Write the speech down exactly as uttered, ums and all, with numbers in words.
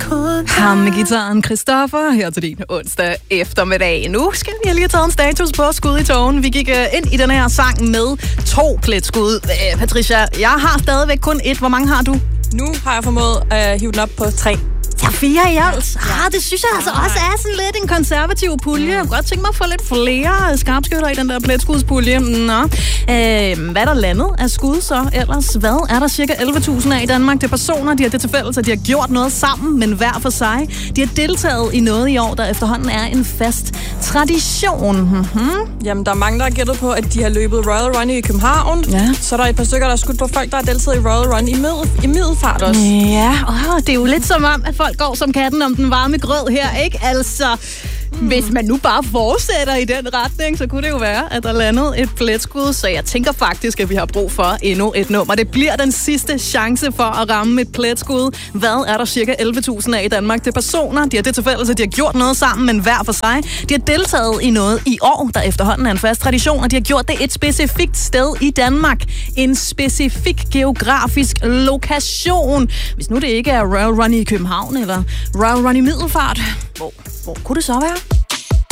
Ham med gitaren Christoffer her til din onsdag eftermiddag. Nu skal vi lige have taget en status på skud i tågen. Vi gik uh, ind i den her sang med to pletskud. Uh, Patricia, jeg har stadigvæk kun et. Hvor mange har du? Nu har jeg formået at hive den op på tre. Ja, fire i alt. Ah, det synes jeg altså også er sådan lidt en konservativ pulje. Jeg kunne godt tænke mig at få lidt flere skarpskytter i den der pletskudspulje. Nå. Øh, hvad er der landet af skud så ellers? Hvad er der cirka elleve tusind af i Danmark? Det er personer, de har det til fælles, at de har gjort noget sammen, men hver for sig. De har deltaget i noget i år, der efterhånden er en fast tradition. Mm-hmm. Jamen, der er mange, der har gættet på, at de har løbet Royal Run i København. Ja. Så er der et par stykker, der er skudt på folk, der har deltaget i Royal Run i, middel, i middelfart også. Ja, åh, det er jo lidt som om, at folk går som katten om den varme grød her, ikke? Altså, mm. hvis man nu bare fortsætter i den retning, så kunne det jo være, at der landede et pletskud. Så jeg tænker faktisk, at vi har brug for endnu et nummer. Det bliver den sidste chance for at ramme et pletskud. Hvad er der cirka elleve tusind af i Danmark? Det er personer, de har det til fælles, at de har gjort noget sammen, men hver for sig. De har deltaget i noget i år, der efterhånden er en fast tradition, og de har gjort det et specifikt sted i Danmark. En specifik geografisk lokation. Hvis nu det ikke er Royal Run i København, eller Royal Run i Middelfart, hvor, hvor kunne det så være?